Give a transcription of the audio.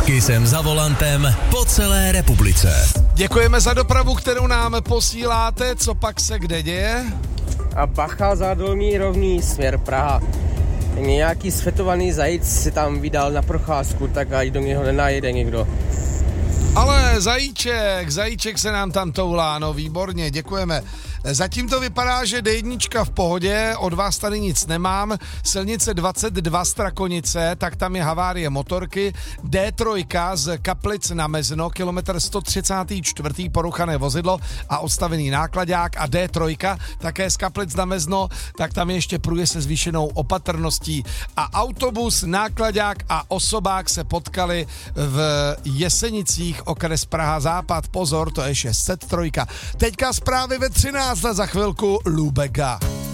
Kisem za volantem po celé republice. Děkujeme za dopravu, kterou nám posíláte. Co pak se kde děje? A bacha, Zádolmí, Rovný, směr Praha. Nějaký svetovaný zajíc si tam vydal na procházku, tak ať do něho nenajede někdo. Ale zajíček se nám tam toulá, no výborně, děkujeme. Zatím to vypadá, že D1 v pohodě, od vás tady nic nemám. Silnice 22 Strakonice, tak tam je havárie motorky. D3 z Kaplic na Mezno, kilometr 134. poruchané vozidlo a odstavený nákladák. A D3 také z Kaplic na Mezno, tak tam je ještě průjezd se zvýšenou opatrností. A autobus, nákladák a osobák se potkali v Jesenicích, okres Praha Západ. Pozor, to je 603. Teďka zprávy ve 13. Za chvilku Lubega.